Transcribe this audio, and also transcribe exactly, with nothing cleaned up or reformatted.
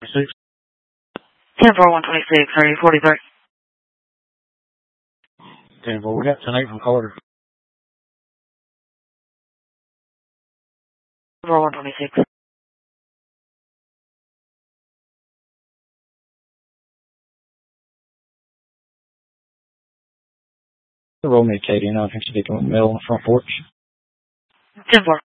Six. ten four one twenty-six, are you forty-three? ten four, we got ten eight from Carter. ten four one twenty-six. Roll me, Katie, and I think she's speaking with Mel on the front porch. ten four.